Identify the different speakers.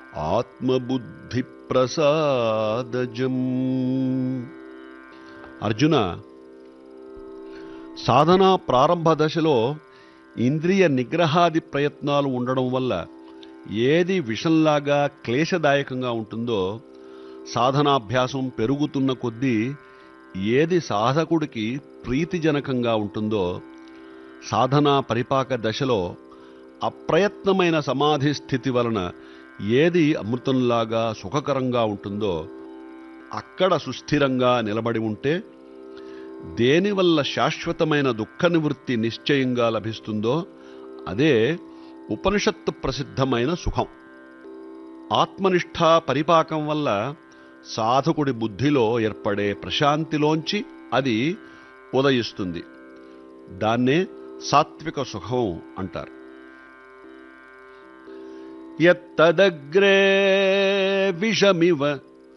Speaker 1: ఆత్మబుద్ధి ప్రసాదజం. అర్జున, సాధనా ప్రారంభ దశలో ఇంద్రియ నిగ్రహాది ప్రయత్నాలు ఉండడం వల్ల ఏది విషంలాగా క్లేశదాయకంగా ఉంటుందో, సాధనాభ్యాసం పెరుగుతున్న కొద్దీ ఏది సాధకుడికి ప్రీతిజనకంగా ఉంటుందో, సాధనా పరిపాక దశలో అప్రయత్నమైన సమాధి స్థితి వలన ఏది అమృతంలాగా సుఖకరంగా ఉంటుందో, అక్కడ సుస్థిరంగా నిలబడి ఉంటే దేనివల్ల శాశ్వతమైన దుఃఖ నివృత్తి నిశ్చయంగా లభిస్తుందో అదే ఉపనిషత్తు ప్రసిద్ధమైన సుఖం. ఆత్మనిష్ఠా పరిపాకం వల్ల సాధకుడి బుద్ధిలో ఏర్పడే ప్రశాంతిలోంచి అది ఉదయిస్తుంది. దాన్నే సాత్విక సుఖం అంటారు. యత్తదగ్రే విషమివ